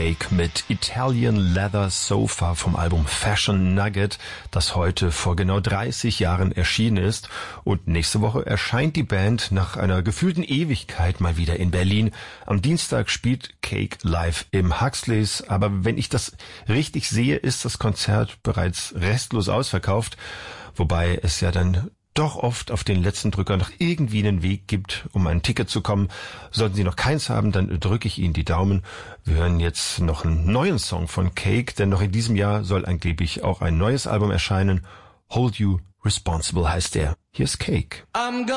Cake mit Italian Leather Sofa vom Album Fashion Nugget, das heute vor genau 30 Jahren erschienen ist. Und nächste Woche erscheint die Band nach einer gefühlten Ewigkeit mal wieder in Berlin. Am Dienstag spielt Cake live im Huxleys, aber wenn ich das richtig sehe, ist das Konzert bereits restlos ausverkauft, wobei es ja dann doch oft auf den letzten Drücker noch irgendwie einen Weg gibt, um ein Ticket zu kommen. Sollten Sie noch keins haben, dann drücke ich Ihnen die Daumen. Wir hören jetzt noch einen neuen Song von Cake, denn noch in diesem Jahr soll angeblich auch ein neues Album erscheinen. Hold You Responsible heißt der. Hier ist Cake.